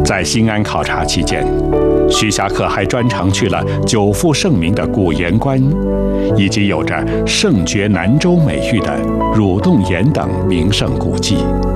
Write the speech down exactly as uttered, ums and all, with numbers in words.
在新安考察期间，徐霞客还专程去了久负盛名的古岩关，以及有着“圣绝南州”美誉的乳洞岩等名胜古迹。